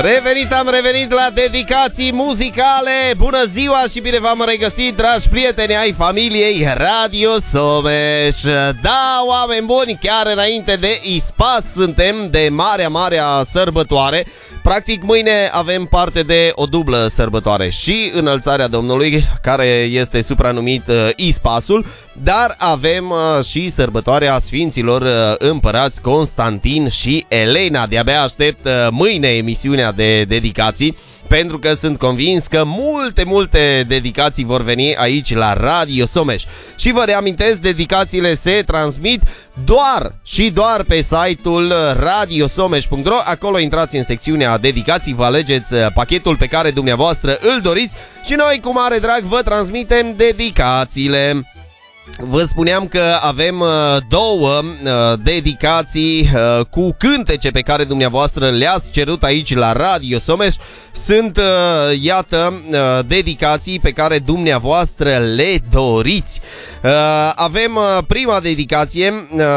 Am revenit la dedicații muzicale. Bună ziua și bine v-am regăsit, dragi prieteni ai familiei Radio Someș. Da, oameni buni, chiar înainte de Ispas suntem, de marea sărbătoare. Practic mâine avem parte de o dublă sărbătoare, și înălțarea Domnului, care este supranumit Ispasul, dar avem și sărbătoarea Sfinților Împărați Constantin și Elena. De-abia aștept mâine emisiunea de dedicații, pentru că sunt convins că multe dedicații vor veni aici la Radio Someș. Și vă reamintesc, dedicațiile se transmit doar pe site-ul radiosomeș.ro. Acolo intrați în secțiunea dedicații, vă alegeți pachetul pe care dumneavoastră îl doriți și noi cu mare drag vă transmitem dedicațiile. Vă spuneam că avem două dedicații cu cântece pe care dumneavoastră le-ați cerut aici la Radio Someș. Sunt, iată, dedicații pe care dumneavoastră le doriți. Avem prima dedicație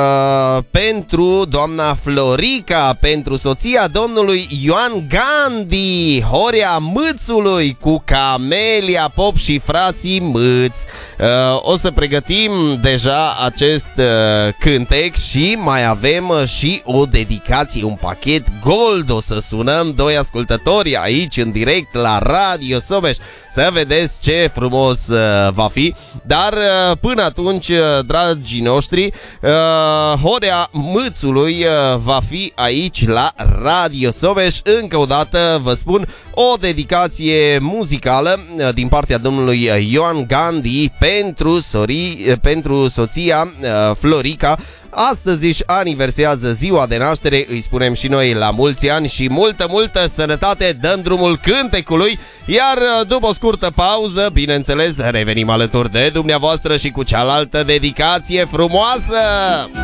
pentru doamna Florica, pentru soția domnului Ioan Gandhi, Horea Mâțului, cu Camelia Pop și frații Mâț. O să pregătim deja acest cântec și mai avem și o dedicație, un pachet gold. O să sunăm doi ascultători aici în direct la Radio Someș, să vedeți ce frumos va fi. Dar până atunci, dragii noștri, Horea Mâțului va fi aici la Radio Someș. Încă o dată vă spun, o dedicație muzicală din partea domnului Ioan Gandhi pentru soția Florica. Astăzi își aniversează ziua de naștere, îi spunem și noi la mulți ani și multă sănătate. Dăm drumul cântecului, iar după o scurtă pauză, bineînțeles, revenim alături de dumneavoastră și cu cealaltă dedicație frumoasă.